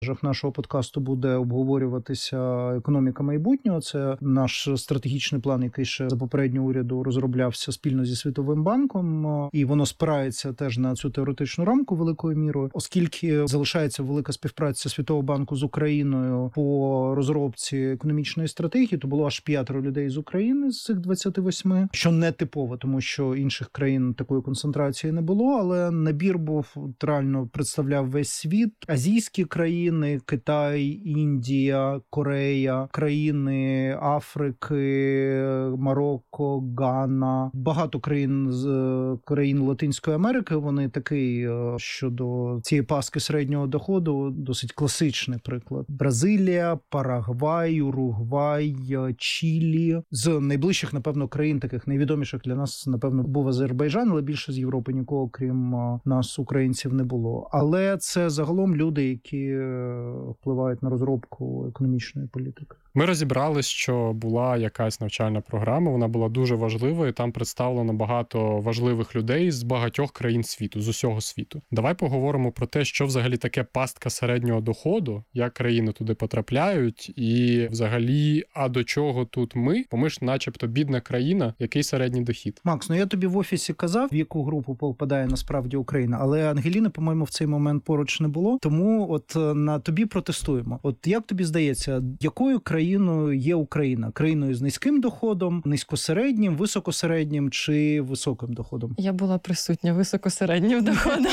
нашого подкасту буде обговорюватися економіка майбутнього. Це наш стратегічний план, який ще за попереднього уряду розроблявся спільно зі Світовим банком, і воно спирається теж на цю теоретичну рамку великою мірою, оскільки залишається велика співпраця Світового банку з Україною по розробці економічної стратегії, то було аж 5 людей з України з цих 28, що не типово, тому що інших країн такої концентрації не було, але набір був, реально представляв весь світ, азійські країни, Китай, Індія, Корея, країни Африки, Марокко, Гана, багато країн Латинської Америки, вони такий щодо цієї паски середнього доходу, досить класичний приклад. Бразилія, Парагвай, Уругвай, Чилі. З найближчих, напевно, країн, таких найвідоміших для нас, напевно, був Азербайджан, але більше з Європи нікого, крім нас, українців, не було. Але це загалом люди, які впливають на розробку економічної політики. Ми розібрали, що була якась навчальна програма, вона була дуже важливою, там представлено багато важливих людей з багатьох країн світу, з усього світу. Давай поговоримо про те, що взагалі таке пастка середнього доходу, як країни туди потрапляють, і взагалі, а до чого тут ми? Бо ми ж начебто бідна країна, який середній дохід. Макс, я тобі в офісі казав, в яку групу попадає насправді Україна, але Ангеліни, по-моєму, в цей момент поруч не було, тому от на тобі протестуємо. От як тобі здається, якою країною є Україна? Країною з низьким доходом, низькосереднім, високосереднім чи високим доходом? Я була присутня високосереднім доходом.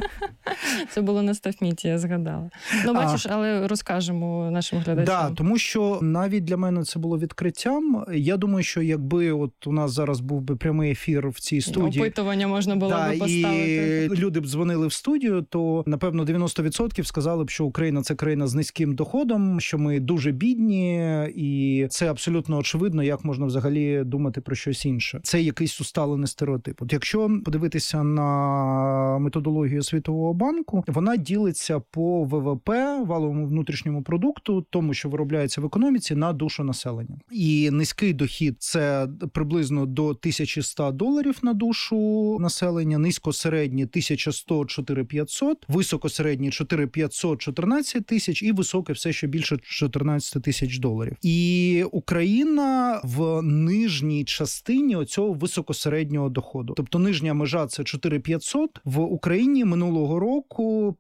Це було на Стафміті, я згадала. Бачиш, але розкажемо нашим глядачам. Так, тому що навіть для мене це було відкриттям. Я думаю, що якби от у нас зараз був би прямий ефір в цій студії. Опитування можна було би поставити. І люди б дзвонили в студію, то, напевно, 90% сказали б, що Україна – це країна з низьким доходом, що ми дуже бідні, і це абсолютно очевидно, як можна взагалі думати про щось інше. Це якийсь усталений стереотип. От якщо подивитися на методологію Світового банку, вона ділиться по ВВП, валовому внутрішньому продукту, тому, що виробляється в економіці, на душу населення. І низький дохід – це приблизно до $1100 на душу населення, низькосередній – 1100 – 4500, високосередній – 4500 – 14 тисяч і високий все ще більше $14 тисяч. І Україна в нижній частині оцього високосереднього доходу. Тобто нижня межа – це 4500, в Україні минулого року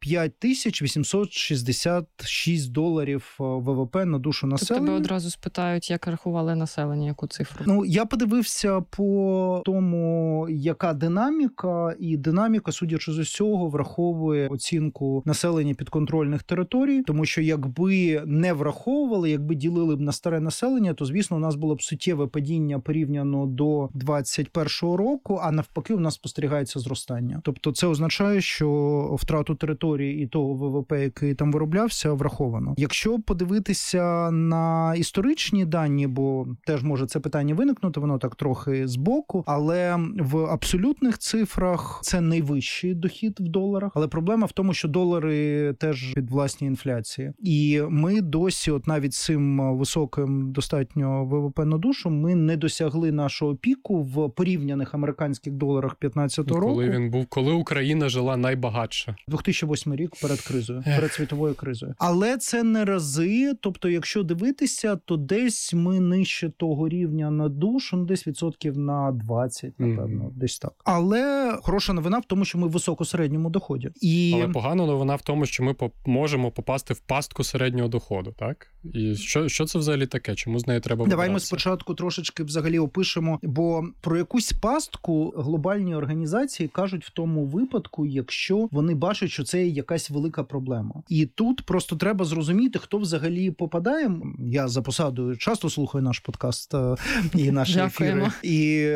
$5866 ВВП на душу населення. Тебе одразу спитають, як рахували населення, яку цифру? Я подивився по тому, яка динаміка, і динаміка, судячи з усього, враховує оцінку населення підконтрольних територій, тому що якби не враховували, якби ділили б на старе населення, то, звісно, у нас було б суттєве падіння порівняно до 2021 року, а навпаки, у нас спостерігається зростання. Тобто це означає, що втрату території і того ВВП, який там вироблявся, враховано. Якщо подивитися на історичні дані, бо теж може це питання виникнути, воно так трохи збоку, але в абсолютних цифрах це найвищий дохід в доларах, але проблема в тому, що долари теж під власні інфляції. І ми досі, от навіть з цим високим достатньо ВВП на душу, ми не досягли нашого піку в порівняних американських доларах 15-го року. Коли Україна жила найбагатше. 2008 рік перед кризою, перед світовою кризою. Але це не рази, тобто якщо дивитися, то десь ми нижче того рівня на душу, десь відсотків на 20, напевно, десь так. Але хороша новина в тому, що ми в високосередньому доході. Але погана новина в тому, що ми можемо попасти в пастку середнього доходу, так? І що це взагалі таке? Чому з нею треба боротися? Давай ми спочатку трошечки взагалі опишемо, бо про якусь пастку глобальні організації кажуть в тому випадку, якщо вони бачать, що це якась велика проблема. І тут просто треба зрозуміти, хто взагалі попадає. Я за посадою часто слухаю наш подкаст і наші ефіри. І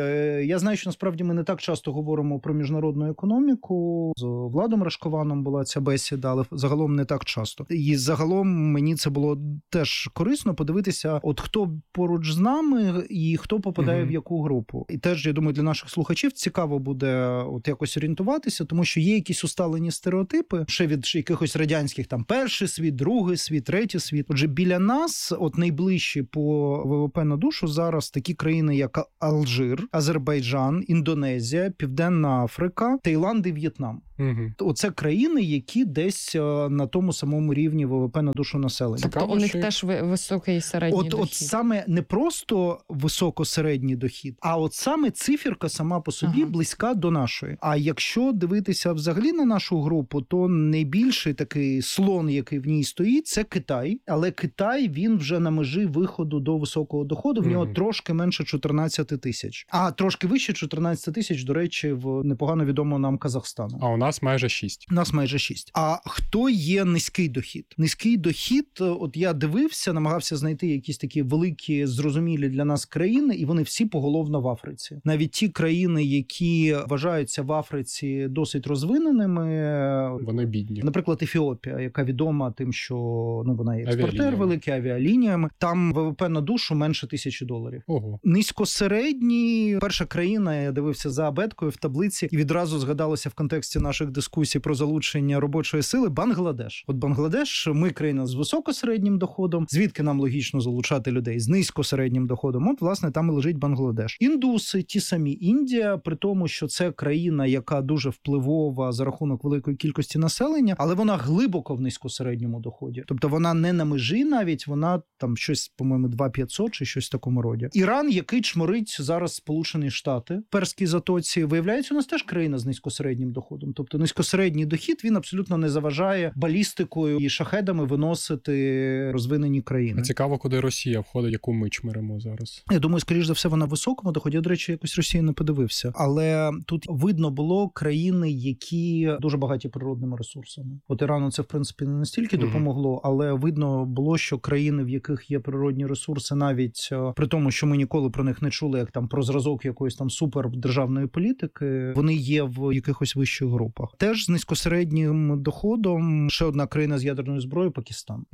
я знаю, що насправді ми не так часто говоримо про міжнародну економіку. З Владом Рашкованом була ця бесіда, але загалом не так часто. І загалом мені це було теж корисно подивитися, от хто поруч з нами і хто попадає в яку групу. І теж, я думаю, для наших слухачів цікаво буде от якось орієнтуватися, тому що є якісь усталені стереотипи, ще від якихось радянських, там, перший світ, другий світ, третій світ. Отже, біля нас, от найближчі по ВВП на душу зараз такі країни, як Алжир, Азербайджан, Індонезія, Південна Африка, Таїланд і В'єтнам. Оце країни, які десь на тому самому рівні ВВП на душу населення. Тобто у них теж високий середній дохід. От саме не просто високосередній дохід, а от саме циферка сама по собі близька до нашої. А якщо дивитися взагалі на нашу групу, то найбільший такий слон, який в ній стоїть, це Китай. Але Китай, він вже на межі виходу до високого доходу, в нього трошки менше 14 тисяч. А трошки вище 14 тисяч, до речі, в непогано відомого нам Казахстану. А у нас майже 6. У нас майже 6. А хто є низький дохід? Низький дохід, от я дивився, намагався знайти якісь такі великі, зрозумілі для нас країни, і вони всі поголовно в Африці. Навіть ті країни, які вважаються в Африці досить розвиненими, вони бідні. Наприклад, Ефіопія, яка відома тим, що вона є експортер великий, авіалініями. Там ВВП на душу менше $1000. Ого. Низькосередній, перша країна, я дивився за абеткою в таблиці, і відразу згадалося в контексті наших дискусій про залучення робочої сили Бангладеш. От Бангладеш, ми країна з високосереднім доходом, звідки нам логічно залучати людей з низькосереднім доходом. От, власне, там і лежить Бангладеш. Індуси, ті самі, Індія, при тому, що це країна, яка дуже впливова за рахунок великої кількості населення, але вона глибоко в низькосередньому доході. Тобто вона не на межі навіть, вона там щось, по-моєму, 2500 чи щось в такому роді. Іран, який чморить зараз Сполучені Штати, в Перській затоці, виявляється, у нас теж країна з низькосереднім доходом. Тобто низькосередній дохід, він абсолютно не заважає балістикою і шахедами виносити розвинені країни. Цікаво, куди Росія входить, яку ми чмиримо зараз. Я думаю, скоріш за все, вона в високому доході. Я, до речі, якось Росію не подивився. Але тут видно було країни, які дуже багаті природними ресурсами. От Ірану це, в принципі, не настільки допомогло, але видно було, що країни, в яких є природні ресурси, навіть при тому, що ми ніколи про них не чули, як там про зразок якоїсь там супердержавної політики, вони є в якихось вищих групах. Теж з низькосереднім доходом ще одна країна з ядерною зброєю — Пакистан.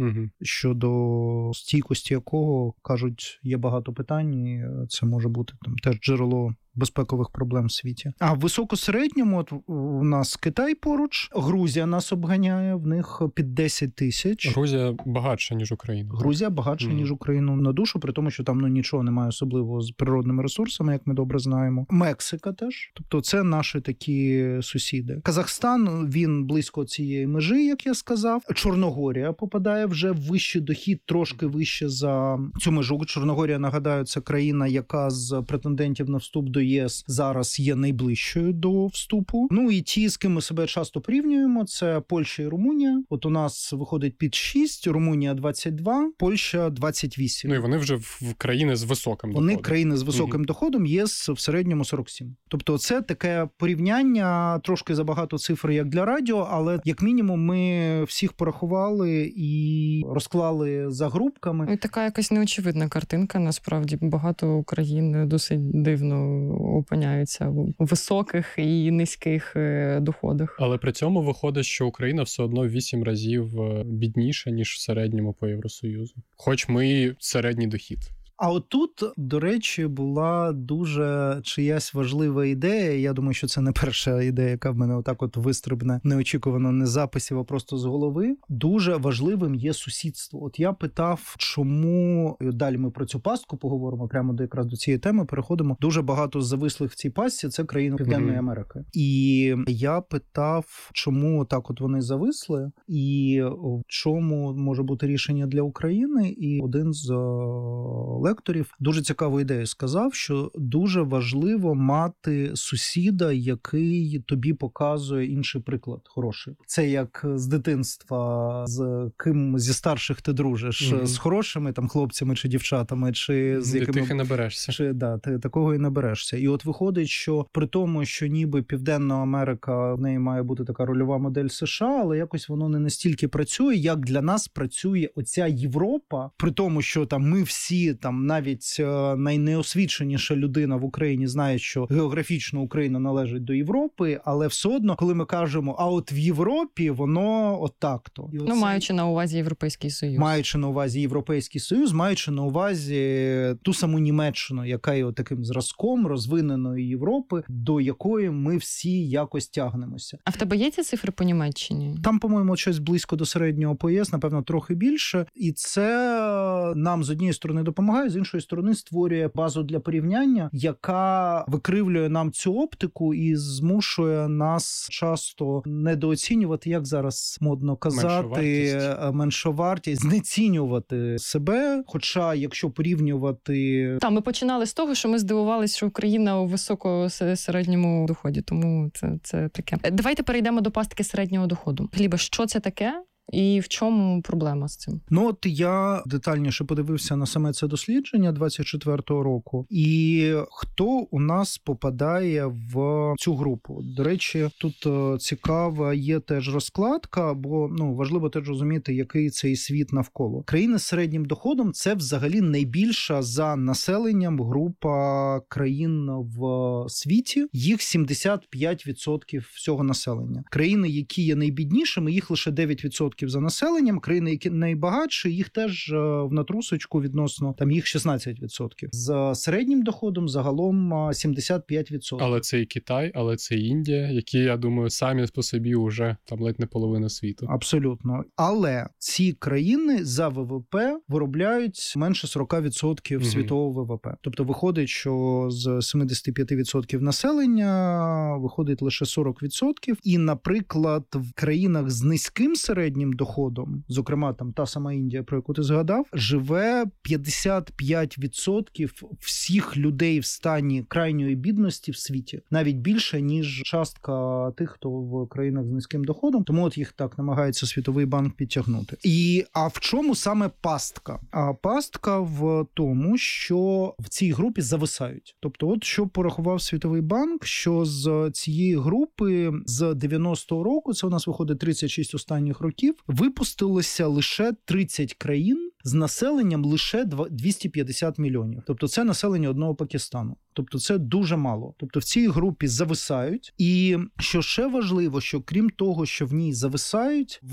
Щодо стійкості якого, кажуть, є багато питань, і це може бути там теж джерело безпекових проблем в світі. А в високосередньому от у нас Китай поруч, Грузія нас обганяє, в них під 10 тисяч. Грузія багатша, ніж Україна. Грузія багатша, ніж Україну на душу, при тому, що там нічого немає особливого з природними ресурсами, як ми добре знаємо. Мексика теж. Тобто це наші такі сусіди. Казахстан, він близько цієї межі, як я сказав. Чорногорія попадає вже в вищий дохід, трошки вище за цю межу. Чорногорія, нагадаю, це країна, яка з претендентів на вступ до ЄС зараз є найближчою до вступу. Ну і ті, з ким ми себе часто порівнюємо, це Польща і Румунія. От у нас виходить під 6, Румунія 22, Польща 28. Ну і вони вже в країни з високим доходом. Вони країни з високим доходом, ЄС в середньому 47. Тобто це таке порівняння, трошки забагато цифр, як для радіо, але як мінімум ми всіх порахували і розклали за групками. І така якась неочевидна картинка, насправді. Багато країн досить дивно опиняються у високих і низьких доходах. Але при цьому виходить, що Україна все одно 8 разів бідніша, ніж в середньому по Євросоюзу. Хоч ми і середній дохід. А отут, до речі, була дуже чиясь важлива ідея. Я думаю, що це не перша ідея, яка в мене отак от вистрибне неочікувано не з записів, а просто з голови. Дуже важливим є сусідство. От я питав, чому, далі ми про цю пастку поговоримо, прямо якраз до цієї теми переходимо. Дуже багато з завислих в цій пастці – це країни Південної Америки. І я питав, чому так от вони зависли, і в чому може бути рішення для України. І один з лекторів дуже цікаву ідею сказав, що дуже важливо мати сусіда, який тобі показує інший приклад хороший. Це як з дитинства, з ким зі старших ти дружиш, з хорошими там хлопцями чи дівчатами, чи з якими... Ти їх і наберешся. Чи, да, ти такого і наберешся. І от виходить, що при тому, що ніби Південна Америка, в неї має бути така рольова модель США, але якось воно не настільки працює, як для нас працює оця Європа, при тому, що там ми всі там навіть найнеосвіченіша людина в Україні знає, що географічно Україна належить до Європи, але все одно, коли ми кажемо, а от в Європі воно отак-то. Ну, маючи на увазі Європейський Союз. Маючи на увазі Європейський Союз, маючи на увазі ту саму Німеччину, яка є таким зразком розвиненої Європи, до якої ми всі якось тягнемося. А в тебе є ці цифри по Німеччині? Там, по-моєму, щось близько до середнього по ЄС, напевно, трохи більше. І це нам з однієї сторони допомагає, допомагає, з іншої сторони створює базу для порівняння, яка викривлює нам цю оптику і змушує нас часто недооцінювати, як зараз модно казати, меншовартість, знецінювати себе. Хоча, якщо порівнювати... Ми починали з того, що ми здивувалися, що Україна у високосередньому доході, тому це таке. Давайте перейдемо до пастки середнього доходу. Глібе, що це таке? І в чому проблема з цим? От я детальніше подивився на саме це дослідження 24-го року. І хто у нас попадає в цю групу? До речі, тут цікава є теж розкладка, бо важливо теж розуміти, який цей світ навколо. Країни з середнім доходом – це взагалі найбільша за населенням група країн в світі. Їх 75% всього населення. Країни, які є найбіднішими, їх лише 9% за населенням, країни, які найбагатші, їх теж в натрусочку відносно, там їх 16%. З середнім доходом загалом 75%. Але це і Китай, але це і Індія, які, я думаю, самі по собі вже там ледь не половина світу. Абсолютно. Але ці країни за ВВП виробляють менше 40% світового ВВП. Тобто виходить, що з 75% населення виходить лише 40%. І, наприклад, в країнах з низьким середнім доходом, зокрема, там та сама Індія, про яку ти згадав, живе 55% всіх людей в стані крайньої бідності в світі. Навіть більше, ніж частка тих, хто в країнах з низьким доходом. Тому от їх так намагається Світовий банк підтягнути. А в чому саме пастка? А пастка в тому, що в цій групі зависають. Тобто, от що порахував Світовий банк, що з цієї групи з 90-го року, це у нас виходить 36 останніх років, випустилося лише 30 країн з населенням лише 250 мільйонів. Тобто це населення одного Пакистану. Тобто це дуже мало. Тобто в цій групі зависають. І що ще важливо, що крім того, що в ній зависають,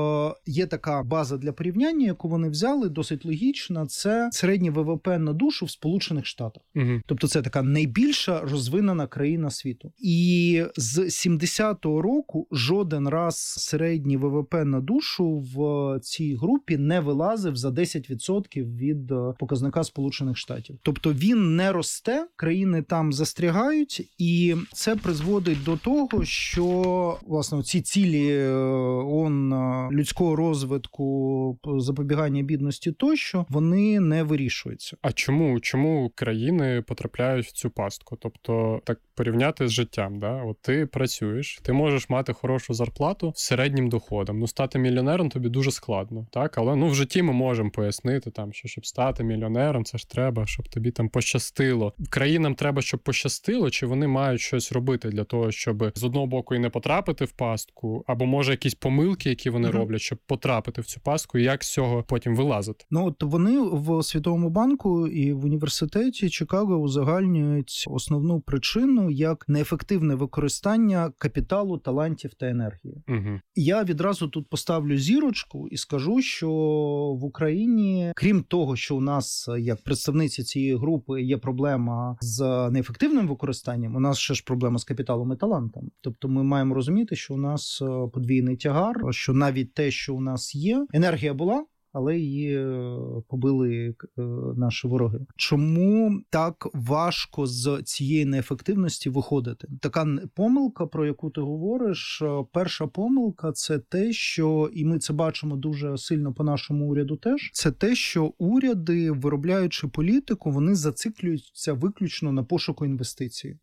є така база для порівняння, яку вони взяли, досить логічна, це середній ВВП на душу в Сполучених Штатах. Тобто це така найбільша розвинена країна світу. І з 70-го року жоден раз середній ВВП на душу в цій групі не вилазив за 10% від показника Сполучених Штатів. Тобто він не росте, країни там застрягають, і це призводить до того, що, власне, ці цілі ООН людського розвитку, запобігання бідності тощо, вони не вирішуються. А чому країни потрапляють в цю пастку? Тобто, так порівняти з життям, да? От ти працюєш, ти можеш мати хорошу зарплату з середнім доходом. Стати мільйонером тобі дуже складно, так? Але, в житті ми можемо пояснити, що щоб стати мільйонером, це ж треба, щоб тобі там пощастило. Країнам треба, щоб пощастило, чи вони мають щось робити для того, щоб з одного боку і не потрапити в пастку, або, може, якісь помилки, які вони роблять, щоб потрапити в цю пастку, і як з цього потім вилазити? От вони в Світовому банку і в університеті Чикаго узагальнюють основну причину як неефективне використання капіталу, талантів та енергії. Я відразу тут поставлю зірочку і скажу, що в Україні, крім того, що у нас, як представниці цієї групи, є проблема з неефективним використанням, у нас ще ж проблема з капіталом і талантом. Тобто ми маємо розуміти, що у нас подвійний тягар, що навіть те, що у нас є, енергія була, але її побили наші вороги. Чому так важко з цієї неефективності виходити? Така помилка, про яку ти говориш, перша помилка – це те, що, і ми це бачимо дуже сильно по нашому уряду теж, це те, що уряди, виробляючи політику, вони зациклюються виключно на пошуку інвестицій.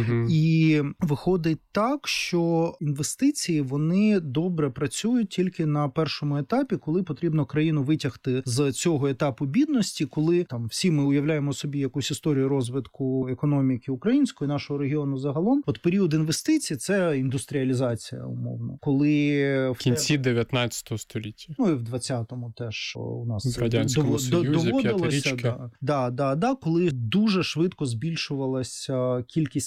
І виходить так, що інвестиції, вони добре працюють тільки на першому етапі, коли потрібно країну витягти з цього етапу бідності, коли там всі ми уявляємо собі якусь історію розвитку економіки української, нашого регіону загалом. От період інвестицій – це індустріалізація, умовно. Коли в кінці 19 століття. І в 20-му теж у нас в Радянському Союзі, п'ятирічки. Коли дуже швидко збільшувалася кількість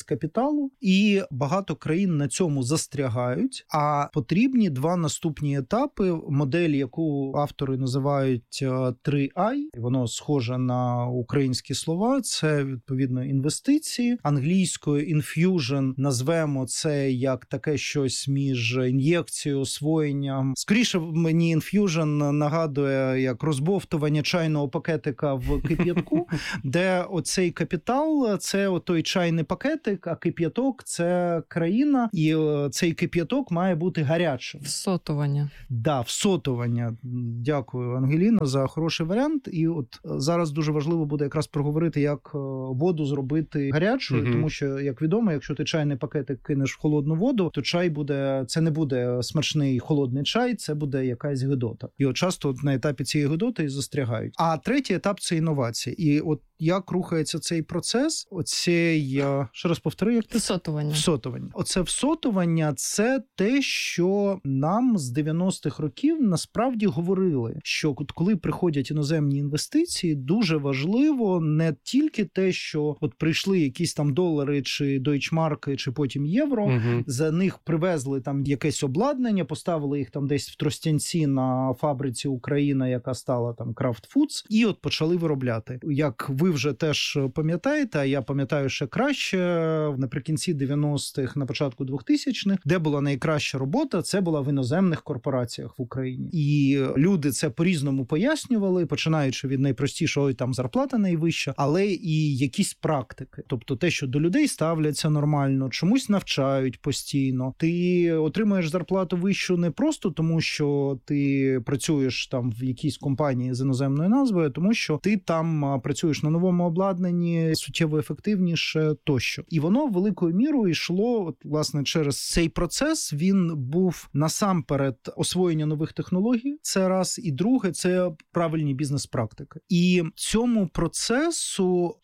кількість капіталу, і багато країн на цьому застрягають, а потрібні два наступні етапи. Модель, яку автори називають 3I, воно схоже на українські слова, це, відповідно, інвестиції. Англійською infusion назвемо це як таке щось між ін'єкцією, освоєнням. Скоріше мені infusion нагадує як розбовтування чайного пакетика в кип'ятку, де оцей капітал – це той чайний пакетик, а кип'яток – це країна, і цей кип'яток має бути гарячим. Всотування. Да, всотування. Дякую, Ангеліно, за хороший варіант. І от зараз дуже важливо буде якраз проговорити, як воду зробити гарячою, тому що, як відомо, якщо ти чайний пакетик кинеш в холодну воду, то чай буде, це не буде смачний холодний чай, це буде якась гидота. І от часто на етапі цієї гидоти і застрягають. А третій етап – це інновації. І от як рухається цей процес, оцей, ще раз повтори, як Всотування. Всотування. Оце всотування – це те, що нам з 90-х років насправді говорили, що коли приходять іноземні інвестиції, дуже важливо не тільки те, що от прийшли якісь там долари чи дойчмарки, чи потім євро, за них привезли там якесь обладнання, поставили їх там десь в Тростянці на фабриці Україна, яка стала там Kraft Foods, і от почали виробляти. Як ви вже теж пам'ятаєте, а я пам'ятаю ще краще, наприкінці 90-х, на початку 2000-х, де була найкраща робота, це була в іноземних корпораціях в Україні. І люди це по-різному пояснювали, починаючи від найпростішого, ой, там зарплата найвища, але і якісь практики. Тобто те, що до людей ставляться нормально, чомусь навчають постійно. Ти отримуєш зарплату вищу не просто тому, що ти працюєш там в якійсь компанії з іноземною назвою, тому що ти там працюєш на новому обладнанні, суттєво ефективніше тощо. І воно великою мірою йшло, от, власне, через цей процес. Він був насамперед освоєння нових технологій, це раз, і друге, це правильні бізнес-практики. І цьому процесу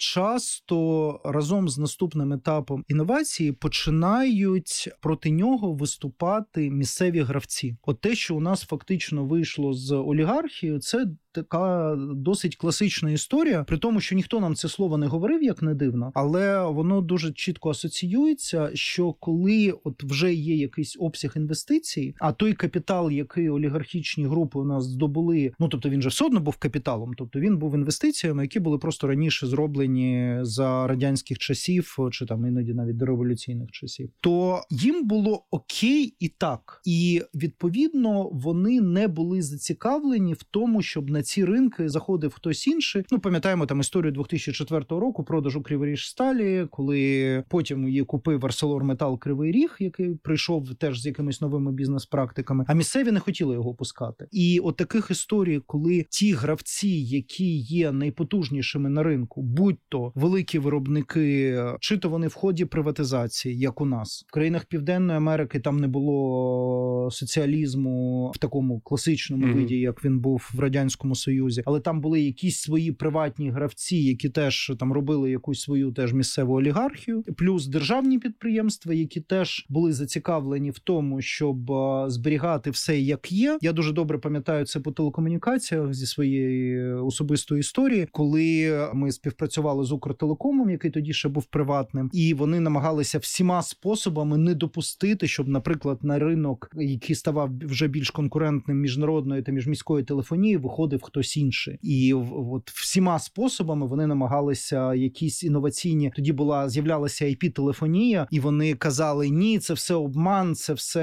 часто разом з наступним етапом інновації починають проти нього виступати місцеві гравці. От те, що у нас фактично вийшло з олігархією, це така досить класична історія, при тому, що ніхто нам це слово не говорив, як не дивно, але воно дуже чітко асоціюється, що коли от вже є якийсь обсяг інвестицій, а той капітал, який олігархічні групи у нас здобули, ну, тобто він же все одно був капіталом, тобто він був інвестиціями, які були просто раніше зроблені за радянських часів, чи там іноді навіть до революційних часів, то їм було окей і так. І, відповідно, вони не були зацікавлені в тому, щоб на ці ринки заходив хтось інший. Ну, пам'ятаємо там історію 2004 року, продажу Криворіжсталі, коли потім її купив ArcelorMittal Кривий Ріг, який прийшов теж з якимись новими бізнес-практиками, а місцеві не хотіли його пускати. І от таких історій, коли ті гравці, які є найпотужнішими на ринку, будь-то великі виробники, чи то вони в ході приватизації, як у нас. В країнах Південної Америки там не було соціалізму в такому класичному виді, як він був в Радянському Союзі, але там були якісь свої приватні гравці, які теж там робили якусь свою теж місцеву олігархію, плюс державні підприємства, які теж були зацікавлені в тому, щоб зберігати все як є. Я дуже добре пам'ятаю це по телекомунікаціях зі своєї особистої історії, коли ми співпрацювали з Укртелекомом, який тоді ще був приватним, і вони намагалися всіма способами не допустити, щоб, наприклад, на ринок, який ставав вже більш конкурентним міжнародної та міжміської телефонії, виходив хтось інший. І от всіма способами вони намагалися якісь інноваційні, тоді з'являлася IP-телефонія, і вони казали, ні, це все обман, це все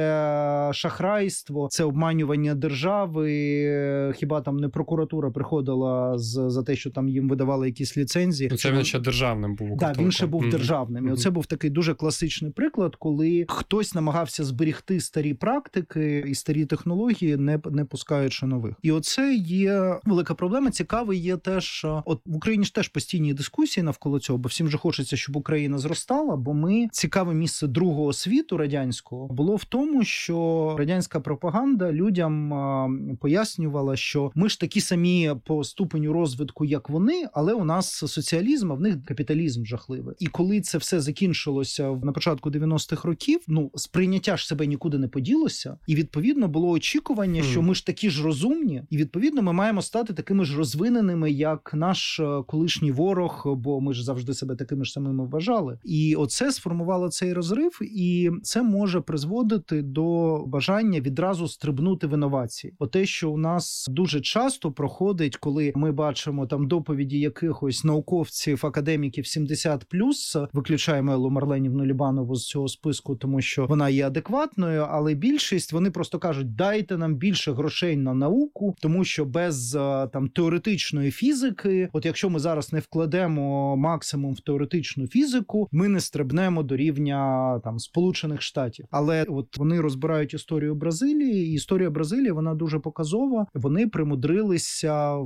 шахрайство, це обманювання держави, хіба там не прокуратура приходила за те, що там їм видавали якісь ліцензії. Це він ще державним був. Так, він ще був державним. І оце був такий дуже класичний приклад, коли хтось намагався зберігти старі практики і старі технології, не пускаючи нових. І оце є велика проблема. Цікавий є теж, от в Україні ж теж постійні дискусії навколо цього, бо всім же хочеться, щоб Україна зростала, бо цікаве місце другого світу радянського було в тому, що радянська пропаганда людям пояснювала, що ми ж такі самі по ступеню розвитку, як вони, але у нас соціалізм, а в них капіталізм жахливий. І коли це все закінчилося на початку 90-х років, сприйняття ж себе нікуди не поділося, і відповідно було очікування, що ми ж такі ж розумні, і відповідно ми маємо маємо стати такими ж розвиненими, як наш колишній ворог, бо ми ж завжди себе такими ж самими вважали. І оце сформувало цей розрив, і це може призводити до бажання відразу стрибнути в інновації. Оте, що у нас дуже часто проходить, коли ми бачимо там доповіді якихось науковців, академіків 70+, виключаємо Еллу Марленівну Лібанову з цього списку, тому що вона є адекватною, але більшість, вони просто кажуть, дайте нам більше грошей на науку, тому що без там теоретичної фізики, от якщо ми зараз не вкладемо максимум в теоретичну фізику, ми не стрибнемо до рівня там Сполучених Штатів. Але от вони розбирають історію Бразилії, і історія Бразилії, вона дуже показова. Вони примудрилися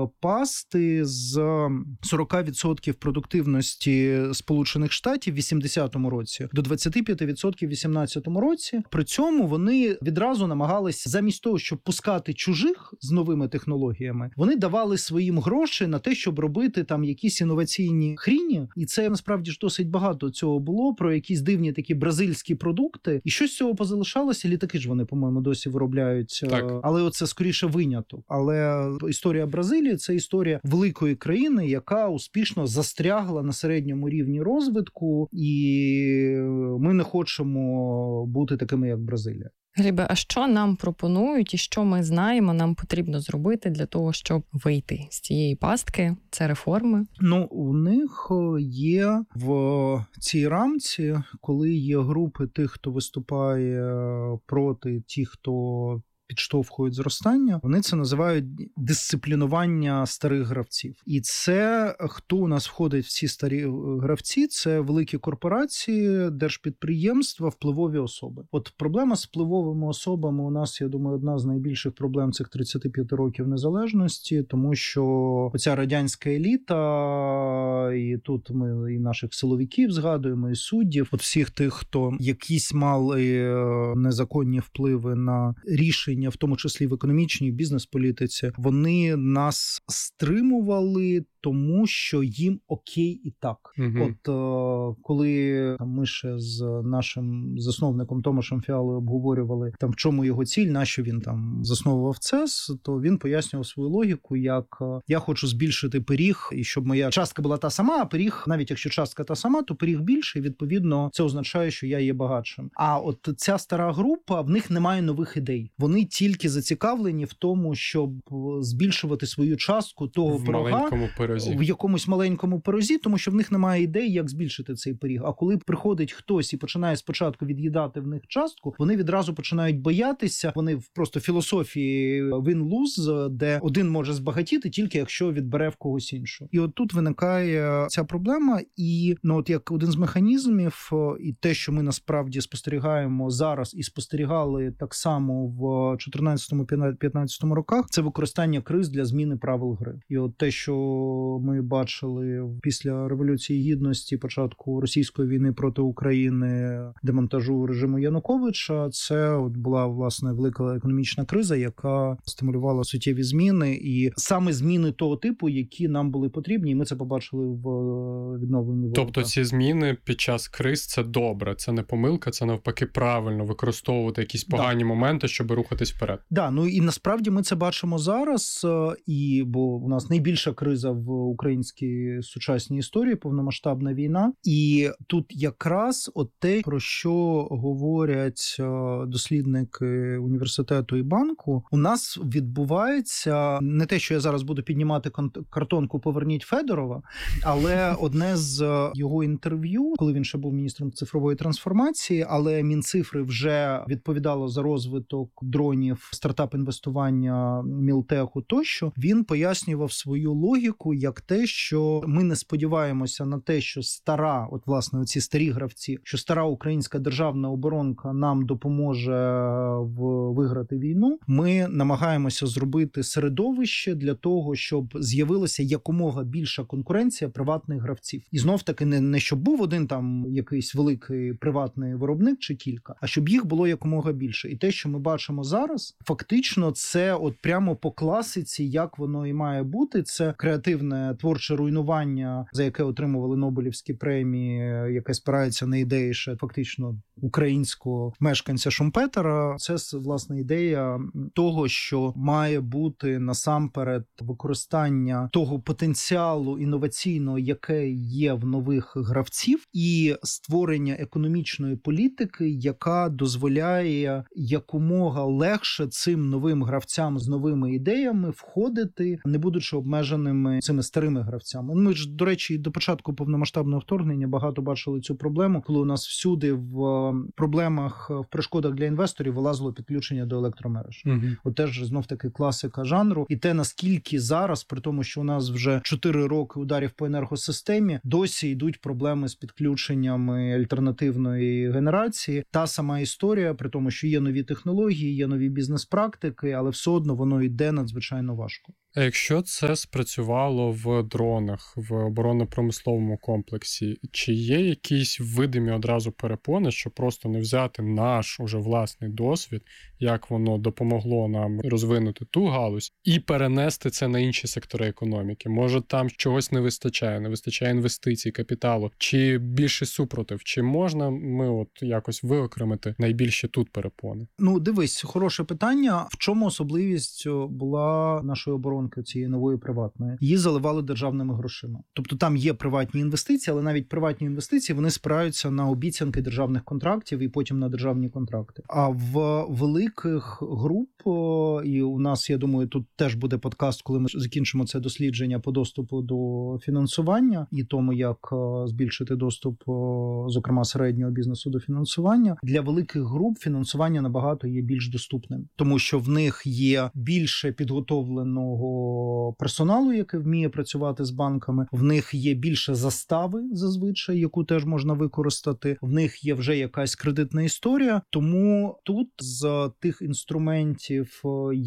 впасти з 40% продуктивності Сполучених Штатів в 80-му році до 25% в 18-му році. При цьому вони відразу намагалися, замість того, щоб пускати чужих з новими технологіями, вони давали своїм гроші на те, щоб робити там якісь інноваційні хріні. І це насправді ж досить багато цього було, про якісь дивні такі бразильські продукти. І що з цього позалишалося? Літаки ж вони, по-моєму, досі виробляють. Так. Але оце скоріше виняток. Але історія Бразилії – це історія великої країни, яка успішно застрягла на середньому рівні розвитку, і ми не хочемо бути такими, як Бразилія. Глібе, а що нам пропонують і що ми знаємо, нам потрібно зробити для того, щоб вийти з цієї пастки? Це реформи? Ну, у них є в цій рамці, коли є групи тих, хто виступає проти, ті, хто підштовхують зростання, вони це називають дисциплінування старих гравців. І це, хто у нас входить в ці старі гравці, це великі корпорації, держпідприємства, впливові особи. От проблема з впливовими особами у нас, я думаю, одна з найбільших проблем цих 35 років незалежності, тому що оця радянська еліта, і тут ми і наших силовиків згадуємо, і суддів, от всіх тих, хто якісь мали незаконні впливи на рішення, в тому числі в економічній, бізнес-політиці, вони нас стримували, тому що їм окей і так. Угу. От коли ми ще з нашим засновником Томашем Фіалою обговорювали, там в чому його ціль, нащо він там засновував ЦЕС, то він пояснював свою логіку, як я хочу збільшити пиріг, і щоб моя частка була та сама, а пиріг, навіть якщо частка та сама, то пиріг більший, відповідно, це означає, що я є багатшим. А от ця стара група, в них немає нових ідей. Вони тільки зацікавлені в тому, щоб збільшувати свою частку того пирога в якомусь маленькому пирозі, тому що в них немає ідей, як збільшити цей пиріг. А коли приходить хтось і починає спочатку від'їдати в них частку, вони відразу починають боятися, вони просто в філософії win-lose, де один може збагатіти тільки якщо відбере в когось іншого. І от тут виникає ця проблема, і ну от як один з механізмів, і те, що ми насправді спостерігаємо зараз і спостерігали так само в 14-15 роках, це використання криз для зміни правил гри. І от те, що ми бачили після Революції Гідності, початку російської війни проти України, демонтажу режиму Януковича, це от була, власне, велика економічна криза, яка стимулювала суттєві зміни, і саме зміни того типу, які нам були потрібні, і ми це побачили в відновленні ВВП. Тобто ці зміни під час криз – це добре, це не помилка, це навпаки правильно використовувати якісь погані моменти, щоб рухатись вперед. Да, ну і насправді ми це бачимо зараз, і бо у нас найбільша криза в українській сучасній історії, повномасштабна війна, і тут якраз от те, про що говорять дослідники університету і банку, у нас відбувається не те, що я зараз буду піднімати картонку «Поверніть Федорова», але одне з його інтерв'ю, коли він ще був міністром цифрової трансформації, але Мінцифри вже відповідало за розвиток дронів, стартап-інвестування, мілтеху тощо, він пояснював свою логіку як те, що ми не сподіваємося на те, що стара, от власне оці старі гравці, що стара українська державна оборонка нам допоможе виграти війну. Ми намагаємося зробити середовище для того, щоб з'явилася якомога більша конкуренція приватних гравців. І знов-таки не щоб був один там якийсь великий приватний виробник чи кілька, а щоб їх було якомога більше. І те, що ми бачимо зараз, фактично це от прямо по класиці, як воно і має бути, це креативна колективне творче руйнування, за яке отримували Нобелівські премії, яке спирається на ідеї ще фактично українського мешканця Шумпетера. Це, власне, ідея того, що має бути насамперед використання того потенціалу інноваційного, яке є в нових гравців, і створення економічної політики, яка дозволяє якомога легше цим новим гравцям з новими ідеями входити, не будучи обмеженими цими старими гравцями. Ми ж, до речі, до початку повномасштабного вторгнення багато бачили цю проблему, коли у нас всюди в проблемах, в перешкодах для інвесторів вилазило підключення до електромереж. От теж знов-таки класика жанру. І те, наскільки зараз, при тому, що у нас вже 4 роки ударів по енергосистемі, досі йдуть проблеми з підключеннями альтернативної генерації. Та сама історія, при тому, що є нові технології, є нові бізнес-практики, але все одно воно йде надзвичайно важко. А якщо це спрацювало в дронах, в оборонно-промисловому комплексі, чи є якісь видимі одразу перепони, що просто не взяти наш уже власний досвід, як воно допомогло нам розвинути ту галузь, і перенести це на інші сектори економіки? Може, там чогось не вистачає інвестицій, капіталу, чи більше супротив? Чи можна ми от якось виокремити найбільші тут перепони? Ну, дивись, хороше питання. В чому особливість була нашої оборонки цієї нової приватної? Її заливали державними грошима. Тобто там є приватні інвестиції, але навіть приватні інвестиції, вони спираються на обіцянки державних контрактів і потім на державні контракти. А в великих груп, і у нас, я думаю, тут теж буде подкаст, коли ми закінчимо це дослідження по доступу до фінансування і тому, як збільшити доступ, зокрема, середнього бізнесу до фінансування. Для великих груп фінансування набагато є більш доступним, тому що в них є більше підготовленого персоналу, який вміє працювати з банками, в них є більше застави зазвичай, яку теж можна використати, в них є вже якась кредитна історія, тому тут з тих інструментів,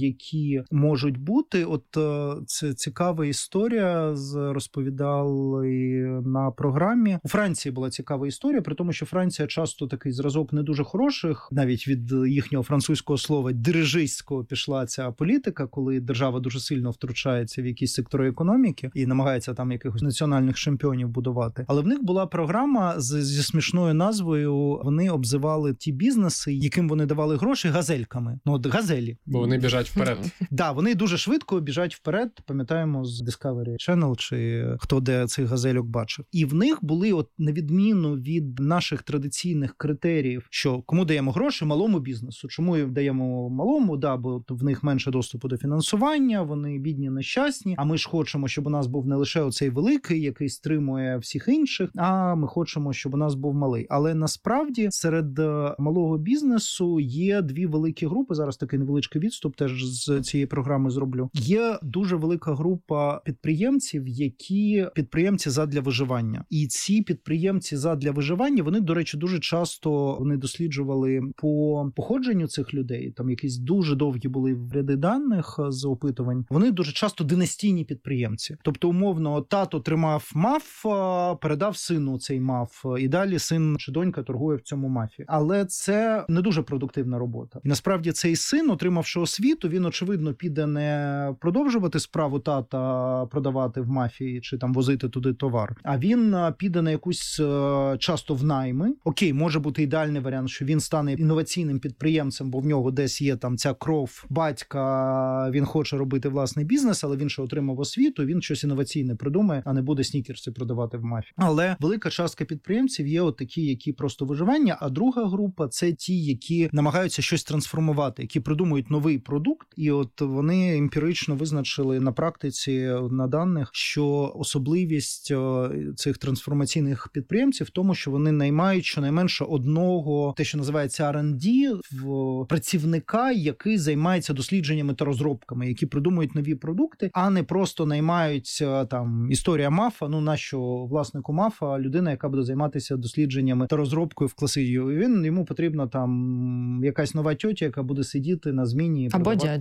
які можуть бути, от це цікава історія, розповідали на програмі. У Франції була цікава історія, при тому, що Франція часто такий зразок не дуже хороших, навіть від їхнього французького слова дирижистського пішла ця політика, коли держава дуже сильно втручається в якісь сектори економіки і намагається там якихось національних чемпіонів будувати. Але в них була програма зі смішною назвою. Вони обзивали ті бізнеси, яким вони давали гроші, газельками. Ну, от газелі. Бо вони біжать вперед. Да, вони дуже швидко біжать вперед. Пам'ятаємо з Discovery Channel, чи хто де цих газельок бачив. І в них були, от на відміну від наших традиційних критеріїв, що кому даємо гроші? Малому бізнесу. Чому даємо малому? Да, бо в них менше доступу до фінансування, вони бідні, нещасні, а ми ж хочемо, щоб у нас був не лише оцей великий, який стримує всіх інших, а ми хочемо, щоб у нас був малий. Але насправді серед малого бізнесу є дві великі групи, зараз такий невеличкий відступ теж з цієї програми зроблю. Є дуже велика група підприємців, які підприємці задля виживання. І ці підприємці задля виживання, вони, до речі, дуже часто вони досліджували по походженню цих людей, там якісь дуже довгі були ряди даних з опитувань. Вони дуже часто династійні підприємці. Тобто, умовно, тато тримав МАФ, передав сину цей МАФ, і далі син чи донька торгує в цьому МАФі. Але це не дуже продуктивна робота. І насправді цей син, отримавши освіту, він, очевидно, піде не продовжувати справу тата продавати в МАФі чи там возити туди товар, а він піде на якусь часто в найми. Окей, може бути ідеальний варіант, що він стане інноваційним підприємцем, бо в нього десь є там ця кров батька, він хоче робити власний бізнес, але він ще отримав освіту, він щось інноваційне придумає, а не буде снікерси продавати в МАФі. Але велика частка підприємців є от такі, які просто виживання, а друга група – це ті, які намагаються щось трансформувати, які придумують новий продукт, і от вони емпірично визначили на практиці, на даних, що особливість цих трансформаційних підприємців в тому, що вони наймають щонайменше одного, те, що називається R&D, працівника, який займається дослідженнями та розробками, які придумують нові продукти, а не просто наймають там історія МАФа, ну нащо власнику МАФа людина, яка буде займатися дослідженнями та розробкою в класі. Йому потрібна там якась нова тьотя, яка буде сидіти на зміні. Або дядя.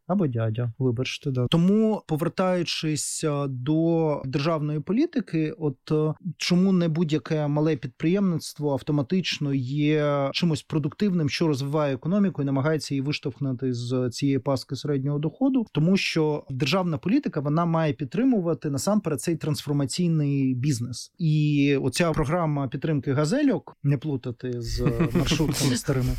Або дядя, вибачте, да. Тому, повертаючись до державної політики, чому не будь-яке мале підприємництво автоматично є чимось продуктивним, що розвиває економіку і намагається її виштовхнути з цієї пастки середнього доходу, тому що державна політика, вона має підтримувати насамперед цей трансформаційний бізнес. І оця програма підтримки газельок, не плутати з маршрутками старими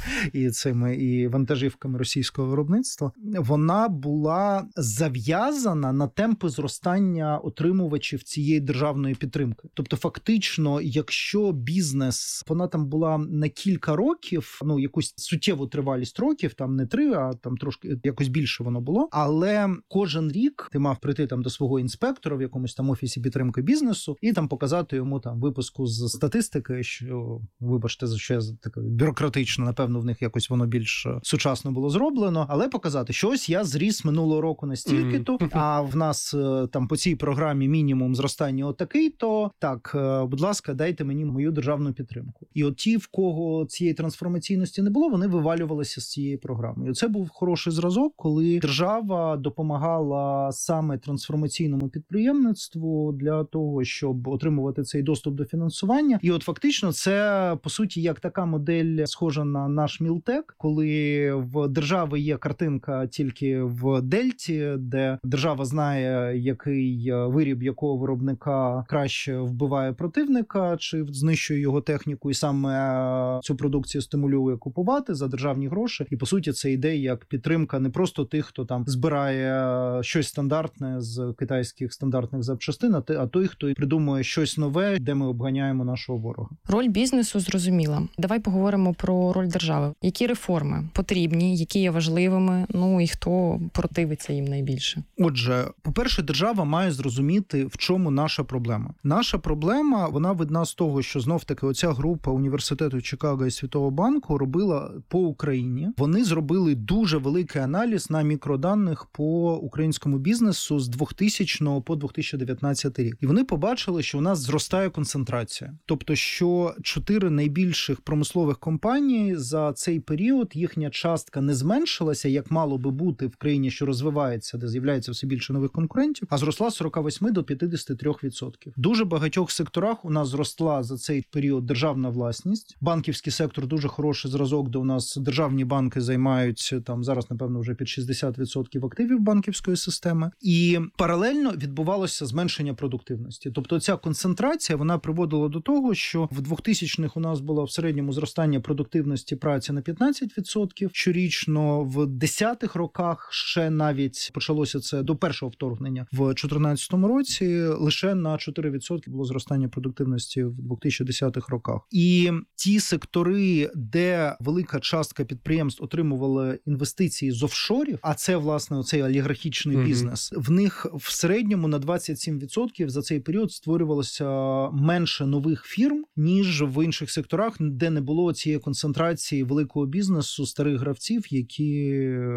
і вантажівками російського виробництва, вона була зав'язана на темпи зростання отримувачів цієї державної підтримки. Тобто фактично, якщо бізнес, вона там була на кілька років, якусь суттєву тривалість років, там не 3, а там трошки якось більше воно було, але кожен рік ти мав прийти там до свого інспектора в якомусь там офісі підтримки бізнесу і там показати йому там випуску з статистики, що, вибачте, за що я таке бюрократично, напевно, в них якось воно більш сучасно було зроблено, але показати, що ось я зріс минулого року настільки-то, а в нас там по цій програмі мінімум зростання отакий-то, так, будь ласка, дайте мені мою державну підтримку. І от ті, в кого цієї трансформаційності не було, вони вивалювалися з цієї програми. І це був хороший зразок, коли держава допомагала саме трансформаційному підприємництву для того, щоб отримувати цей доступ до фінансування. І от фактично це, по суті, як така модель схожа на наш Мілтек, коли в держави є картинка тільки в Дельті, де держава знає, який виріб якого виробника краще вбиває противника чи знищує його техніку, і саме цю продукцію стимулює купувати за державні гроші. І, по суті, це йде як підтримка не просто тих, хто там збирає щось стандартне з китайських стандартних запчастин, а той, хто придумує щось нове, де ми обганяємо нашого ворога. Роль бізнесу зрозуміла. Давай поговоримо про роль держави. Які реформи потрібні, які є важливими, і хто противиться їм найбільше? Отже, по-перше, держава має зрозуміти, в чому наша проблема. Наша проблема, вона видна з того, що знов-таки оця група університету Чикаго і Світового банку робила по Україні. Вони зробили дуже великий аналіз на мікроданих по українському бізнесу з 2000 по 2019 рік. І вони побачили, що у нас зростає концентрація. Тобто, що 4 найбільших промислових компанії за цей період, їхня частка не зменшилася, як мало би бути в країні, що розвивається, де з'являється все більше нових конкурентів, а зросла з 48 до 53%. В дуже багатьох секторах у нас зросла за цей період державна власність. Банківський сектор дуже хороший зразок, де у нас державні банки займаються там зараз, напевно, вже під 60% активів банківської системи. І паралельно відбувалося зменшення продуктивності. Тобто ця концентрація, вона приводила до того, що в 2000-х у нас було в середньому зростання продуктивності праці на 15% щорічно. В 10-х роках ще навіть почалося це до першого вторгнення. В 2014 році лише на 4% було зростання продуктивності в 2010-х роках. І ті сектори, де велика частка підприємств отримували інвестиції з офшорів, а це, власне, оцей олігархічний бізнес, в них в середньому на 27% за цей період створювалося менше нових фірм, ніж в інших секторах, де не було цієї концентрації великого бізнесу, старих гравців, які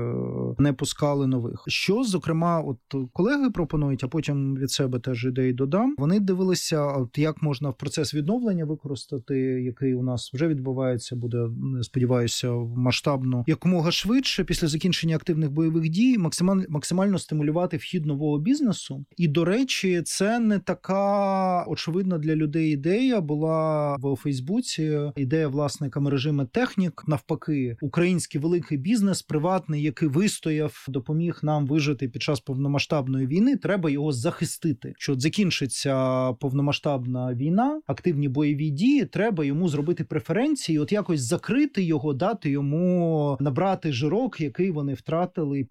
не пускали нових. Що, зокрема, от колеги пропонують, а потім від себе теж ідеї додам. Вони дивилися, от як можна в процес відновлення використати, який у нас вже відбувається, буде, сподіваюся, масштабно, якомога швидше, після закінчення активних бойових дій, максимально стимулювати вхід нового бізнесу. І, до речі, це не така очевидна для людей ідея була в Фейсбуці. Ідея власника мережі Медтехнік. Навпаки, український великий бізнес, приватний, який вистояв, допоміг нам вижити під час повномасштабної війни, треба його захистити. Що от закінчиться повномасштабна війна, активні бойові дії, треба йому зробити преференції, от якось закрити його, дати йому набрати жирок, який вони втратили,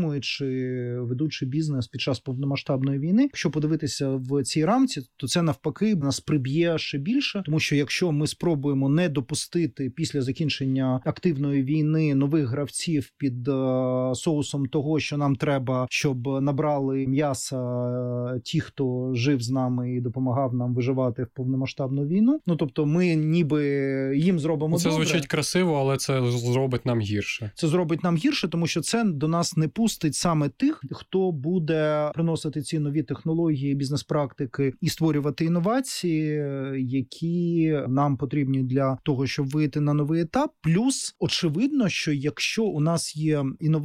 ведучи бізнес під час повномасштабної війни. Якщо подивитися в цій рамці, то це навпаки нас приб'є ще більше, тому що якщо ми спробуємо не допустити після закінчення активної війни нових гравців під соусом того, що нам треба, щоб набрали м'яса ті, хто жив з нами і допомагав нам виживати в повномасштабну війну. Тобто ми ніби їм зробимо це добре. Це звучить красиво, але це зробить нам гірше. Це зробить нам гірше, тому що це до нас не пустить саме тих, хто буде приносити ці нові технології, бізнес-практики і створювати інновації, які нам потрібні для того, щоб вийти на новий етап. Плюс, очевидно, що якщо у нас є інновації,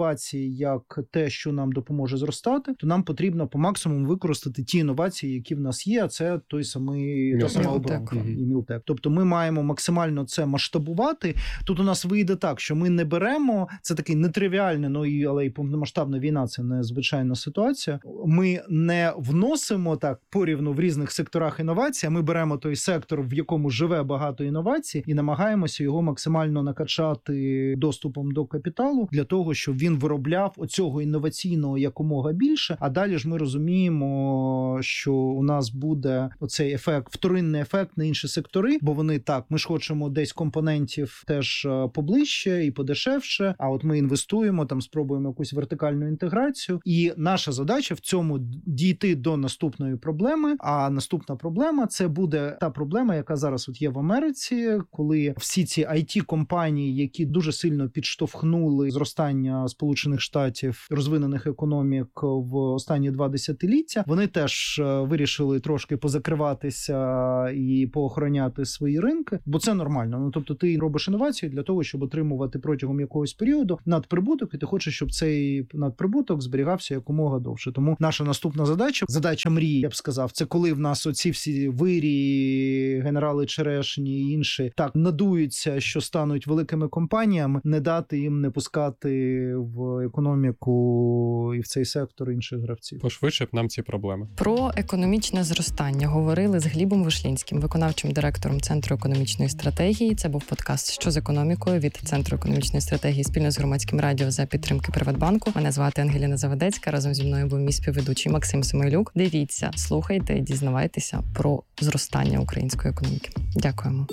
інновації як те, що нам допоможе зростати, то нам потрібно по максимуму використати ті інновації, які в нас є, а це та сама оборонка і Мілтек. Тобто ми маємо максимально це масштабувати. Тут у нас вийде так, що ми не беремо, це такий нетривіальний, але й повномасштабна війна, це незвичайна ситуація. Ми не вносимо так порівну в різних секторах інновацій, а ми беремо той сектор, в якому живе багато інновацій, і намагаємося його максимально накачати доступом до капіталу для того, щоб він виробляв оцього інноваційного якомога більше. А далі ж ми розуміємо, що у нас буде оцей ефект, вторинний ефект на інші сектори, бо вони так, ми ж хочемо десь компонентів теж поближче і подешевше, а от ми інвестуємо, там спробуємо якусь вертикальну інтеграцію. І наша задача в цьому дійти до наступної проблеми, а наступна проблема – це буде та проблема, яка зараз от є в Америці, коли всі ці IT-компанії, які дуже сильно підштовхнули зростання Сполучених Штатів, розвинених економік в останні 2 десятиліття, вони теж вирішили трошки позакриватися і поохороняти свої ринки, бо це нормально. Тобто ти робиш інновації для того, щоб отримувати протягом якогось періоду надприбуток, і ти хочеш, щоб цей надприбуток зберігався якомога довше. Тому наша наступна задача мрії, я б сказав, це коли в нас оці всі вирії, генерали Черешні і інші так надуються, що стануть великими компаніями, не дати їм не пускати в економіку і в цей сектор інших гравців. Пошвидше б нам ці проблеми. Про економічне зростання говорили з Глібом Вишлінським, виконавчим директором Центру економічної стратегії. Це був подкаст «Що з економікою» від Центру економічної стратегії спільно з Громадським радіо за підтримки Приватбанку. Мене звати Ангеліна Завадецька. Разом зі мною був мій співведучий Максим Семилюк. Дивіться, слухайте, дізнавайтеся про зростання української економіки. Дякуємо.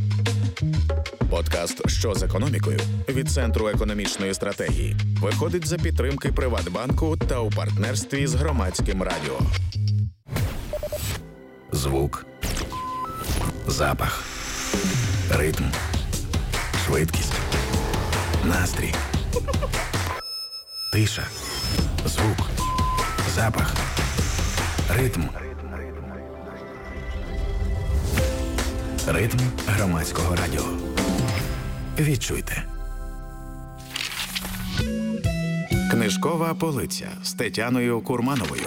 Подкаст «Що з економікою» від Центру економічної стратегії виходить за підтримки Приватбанку та у партнерстві з Громадським радіо. Звук, запах, ритм, швидкість, настрій, тиша, звук, запах, ритм. Ритм Громадського радіо. Відчуйте. Книжкова полиця з Тетяною Курмановою.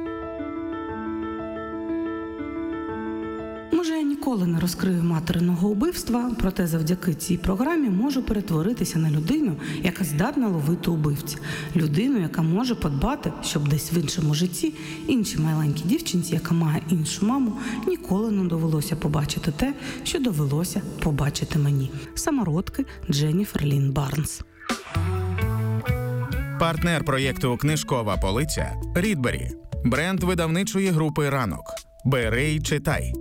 Може, я ніколи не розкрию материного убивства, проте завдяки цій програмі можу перетворитися на людину, яка здатна ловити убивця. Людину, яка може подбати, щоб десь в іншому житті іншій маленькій дівчинці, яка має іншу маму, ніколи не довелося побачити те, що довелося побачити мені. Самородки Дженніфер Лін Барнс. Партнер проєкту «Книжкова полиця» – Рідбері. Бренд видавничої групи «Ранок». Бери й читай.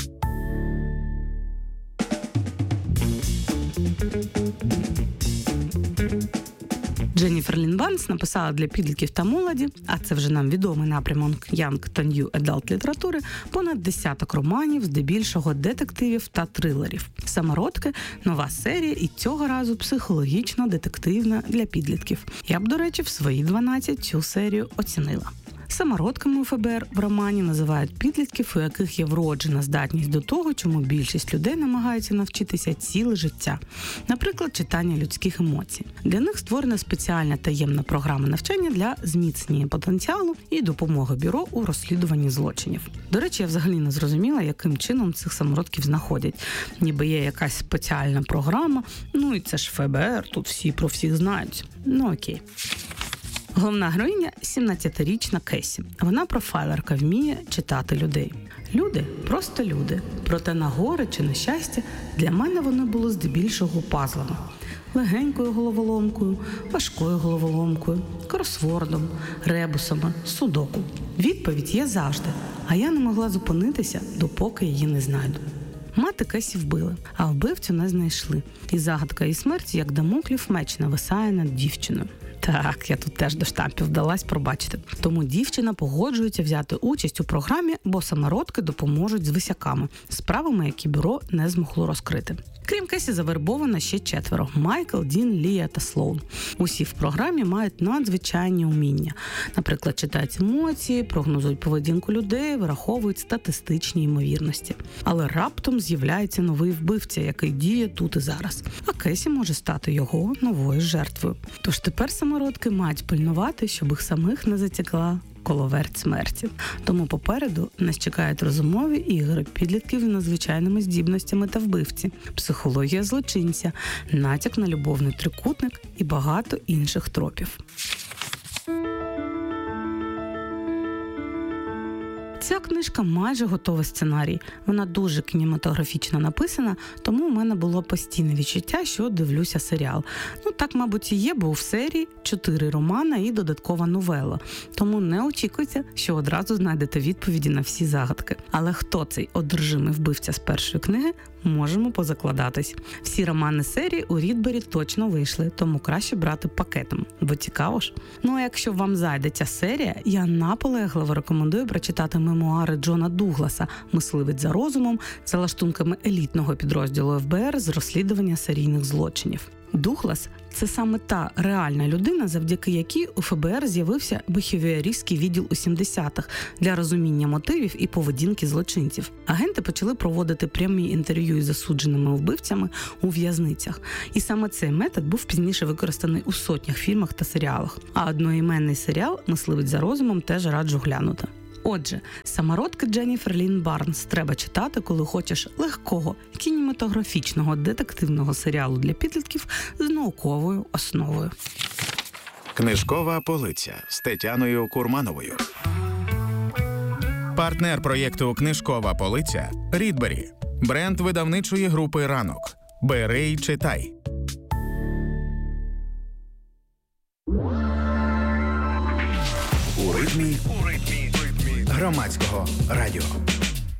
Дженніфер Лін Барнс написала для підлітків та молоді, а це вже нам відомий напрямок Young та New Adult літератури, понад 10 романів, здебільшого детективів та трилерів. «Самородки» – нова серія і цього разу психологічно-детективна для підлітків. Я б, до речі, в свої 12 цю серію оцінила. Самородками у ФБР в романі називають підлітків, у яких є вроджена здатність до того, чому більшість людей намагаються навчитися ціле життя. Наприклад, читання людських емоцій. Для них створена спеціальна таємна програма навчання для зміцнення потенціалу і допомоги бюро у розслідуванні злочинів. До речі, я взагалі не зрозуміла, яким чином цих самородків знаходять. Ніби є якась спеціальна програма, і це ж ФБР, тут всі про всіх знають. Окей. Головна героїня – 17-річна Кесі. Вона профайлерка, вміє читати людей. Люди – просто люди. Проте на горе чи на щастя для мене вони були здебільшого пазлами. Легенькою головоломкою, важкою головоломкою, кросвордом, ребусами, судоку. Відповідь є завжди, а я не могла зупинитися, допоки її не знайду. Мати Кесі вбили, а вбивцю не знайшли. І загадка її смерті, як дамоклів меч, нависає над дівчиною. Так, я тут теж до штампів вдалась пробачити. Тому дівчина погоджується взяти участь у програмі, бо самородки допоможуть з висяками, справами, які бюро не змогло розкрити. Крім Кесі, завербовано ще 4 – Майкл, Дін, Лія та Слоун. Усі в програмі мають надзвичайні уміння. Наприклад, читають емоції, прогнозують поведінку людей, враховують статистичні ймовірності. Але раптом з'являється новий вбивця, який діє тут і зараз. А Кесі може стати його новою жертвою. Тож тепер самородки мають пильнувати, щоб їх самих не затягла коловерть смерті. Тому попереду нас чекають розумові ігри, підлітків з надзвичайними здібностями та вбивці, психологія злочинця, натяк на любовний трикутник і багато інших тропів. Ця книжка майже готовий сценарій. Вона дуже кінематографічно написана, тому у мене було постійне відчуття, що дивлюся серіал. Так, мабуть, і є, бо в серії 4 романа і додаткова новела. Тому не очікуйте, що одразу знайдете відповіді на всі загадки. Але хто цей одержимий вбивця з першої книги, можемо позакладатись. Всі романи серії у Рідбері точно вийшли, тому краще брати пакетом, бо цікаво ж. А якщо вам зайде ця серія, я наполегливо рекомендую прочитати мемуари Джона Дугласа «Мисливець за розумом» за лаштунками елітного підрозділу ФБР з розслідування серійних злочинів. Дуглас – це саме та реальна людина, завдяки якій у ФБР з'явився біхевіористський відділ у 70-х для розуміння мотивів і поведінки злочинців. Агенти почали проводити прямі інтерв'ю із засудженими вбивцями у в'язницях. І саме цей метод був пізніше використаний у сотнях фільмах та серіалах. А одноіменний серіал «Мисливець за розумом» теж раджу глянути. Отже, самородки Дженніфер Лін Барнс треба читати, коли хочеш легкого, кінематографічного детективного серіалу для підлітків з науковою основою. Книжкова полиця з Тетяною Курмановою. Партнер проєкту «Книжкова полиця» – Рідбері. Бренд видавничої групи «Ранок». Бери й читай. У ритмі громадського радіо.